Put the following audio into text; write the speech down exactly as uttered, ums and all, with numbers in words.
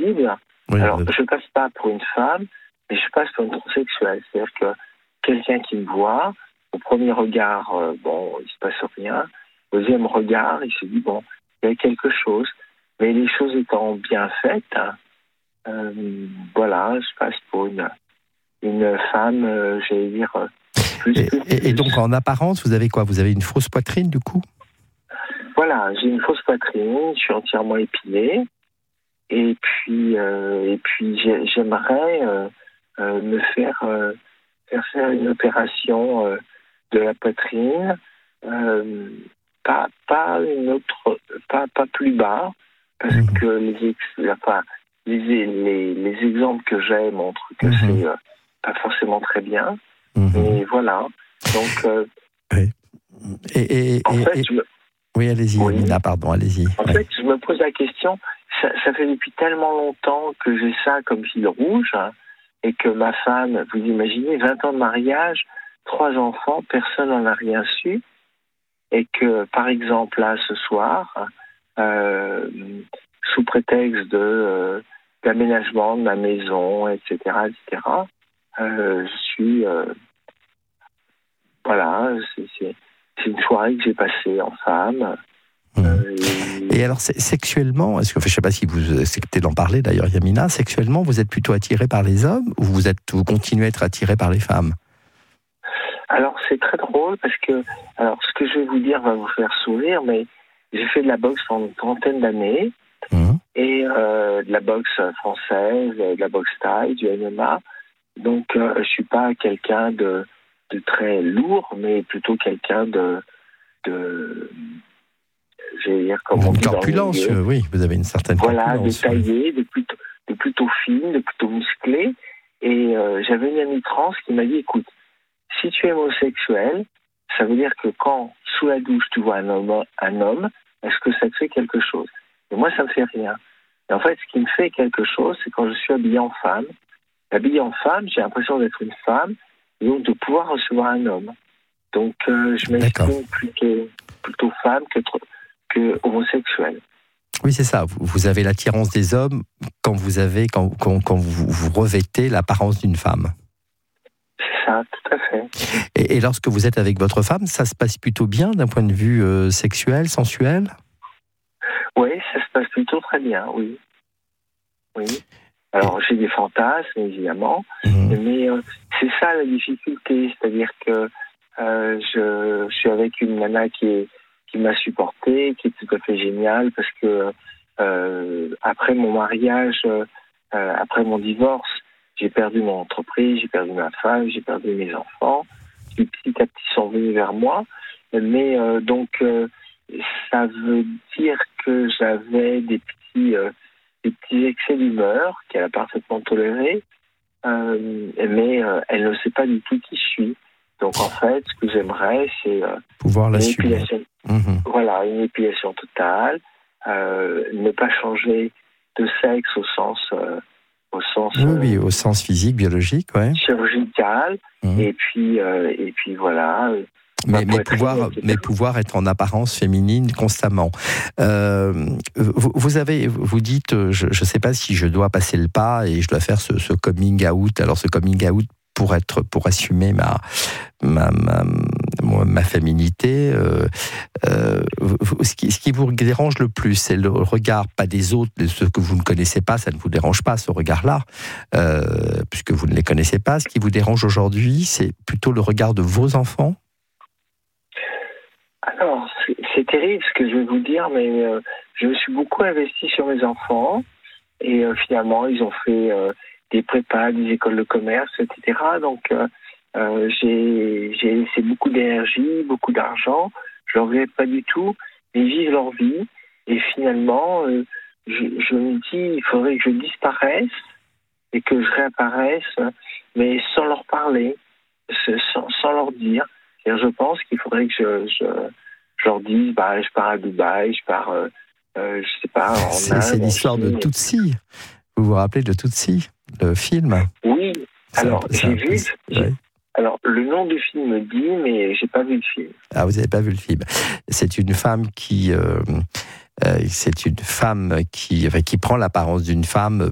visible. Oui, Alors, oui. je passe pas pour une femme, mais je passe pour une transsexuelle. C'est-à-dire que quelqu'un qui me voit, au premier regard, euh, bon, il se passe rien. Au deuxième regard, il se dit, bon, il y a quelque chose. Mais les choses étant bien faites, hein, euh, voilà, je passe pour une, une femme, euh, j'allais dire, euh, plus, Et, plus, et- et plus. donc en apparence, vous avez quoi? Vous avez une fausse poitrine du coup? Voilà, j'ai une fausse poitrine, je suis entièrement épilée. Et puis, euh, et puis j'ai- j'aimerais euh, euh, me faire, euh, faire faire une opération euh, de la poitrine, euh, pas, pas une autre, pas, pas plus bas, parce Mhm. que les, ex- enfin, les, les, les exemples que j'ai montrent que Mhm. c'est euh, pas forcément très bien. Mhm. Et voilà. Donc, euh, Oui. Et, et- en et- fait, et- je me, oui, allez-y, oui. Amina, pardon, allez-y. En Ouais. fait, je me pose la question, ça, ça fait depuis tellement longtemps que j'ai ça comme fil rouge, hein, et que ma femme, vous imaginez, vingt ans de mariage, trois enfants, personne n'en a rien su, et que, par exemple, là, ce soir, euh, sous prétexte de euh, d'aménagement de ma maison, et cetera, et cetera, euh, je suis... euh, voilà, c'est, c'est, c'est une soirée que j'ai passée en femme. Mhm. euh, et- Et alors, c'est- sexuellement, est-ce que, je ne sais pas si vous acceptez d'en parler d'ailleurs, Yamina, sexuellement, vous êtes plutôt attiré par les hommes ou vous, êtes, vous continuez à être attiré par les femmes? Alors, c'est très drôle parce que, alors, ce que je vais vous dire va vous faire sourire, mais j'ai fait de la boxe pendant une trentaine d'années, Mhm. et euh, de la boxe française, de la boxe thaï, du M M A. Donc, euh, je suis pas quelqu'un de, de très lourd, mais plutôt quelqu'un de, de, je vais dire, comme on Une dit dans le corpulence, milieu, euh, oui, vous avez une certaine voilà, de corpulence. oui. taillé, de plutôt, de plutôt fine, de plutôt musclé. Et euh, j'avais une amie trans qui m'a dit, écoute, si tu es homosexuel, ça veut dire que quand, sous la douche, tu vois un homme, un homme, est-ce que ça te fait quelque chose? Et moi, ça me fait rien. Et en fait, ce qui me fait quelque chose, c'est quand je suis habillé en femme. Habillé en femme, j'ai l'impression d'être une femme, et donc de pouvoir recevoir un homme. Donc, euh, je D'accord. m'estime plutôt, plutôt femme que, que homosexuelle. Oui, c'est ça. Vous, vous avez l'attirance des hommes quand vous avez, quand, quand, quand vous, vous revêtez l'apparence d'une femme. C'est ça, tout à fait. Et, et lorsque vous êtes avec votre femme, ça se passe plutôt bien d'un point de vue euh, sexuel, sensuel? Oui, ça se passe plutôt très bien, oui. Oui. Alors, j'ai des fantasmes, évidemment, Mmh. mais euh, c'est ça la difficulté, c'est-à-dire que euh, je, je suis avec une nana qui, est, qui m'a supporté, qui est tout à fait géniale, parce que euh, après mon mariage, euh, après mon divorce, j'ai perdu mon entreprise, j'ai perdu ma femme, j'ai perdu mes enfants, qui petit à petit sont venus vers moi, mais euh, donc euh, ça veut dire que j'avais des petits... Euh, des petits excès d'humeur qu'elle a parfaitement tolérés, euh, mais euh, elle ne sait pas du tout qui je suis. Donc en fait, ce que j'aimerais, c'est euh, Pouvoir une l'assumer. épilation, Mmh. voilà, une épilation totale, euh, ne pas changer de sexe au sens, euh, au sens Oui, oui, euh, au sens physique, biologique, ouais. chirurgical, Mmh. et puis euh, et puis voilà. euh, ma Mais, mais, poitrine, pouvoir, et cetera. mais pouvoir être en apparence féminine constamment. Euh, vous, vous avez, vous dites, je ne sais pas si je dois passer le pas et je dois faire ce, ce coming out. Alors ce coming out pour être, pour assumer ma ma ma, ma, ma féminité. Euh, euh, vous, ce, qui, ce qui vous dérange le plus, c'est le regard, pas des autres, de ceux que vous ne connaissez pas. Ça ne vous dérange pas ce regard-là, euh, puisque vous ne les connaissez pas. Ce qui vous dérange aujourd'hui, c'est plutôt le regard de vos enfants. Alors, c'est, c'est terrible ce que je vais vous dire, mais euh, je me suis beaucoup investi sur mes enfants, et euh, finalement, ils ont fait euh, des prépas, des écoles de commerce, et cetera. Donc, euh, euh, j'ai, j'ai laissé beaucoup d'énergie, beaucoup d'argent. Je ne regrette pas du tout. Ils vivent leur vie, et finalement, euh, je, je me dis, il faudrait que je disparaisse et que je réapparaisse, mais sans leur parler, sans, sans leur dire. Et je pense qu'il faudrait que je, je, je leur dise, bah, je pars à Dubaï, je pars, euh, euh, je sais pas, en C'est, Inde. c'est l'histoire de Tootsie. Vous vous rappelez de Tootsie, le film? Oui. C'est Alors, un, c'est j'ai un vu. Peu, ouais. Alors, le nom du film me dit, mais j'ai pas vu le film. Ah, vous n'avez pas vu le film. C'est une femme qui, euh, euh, c'est une femme qui, enfin, qui prend l'apparence d'une femme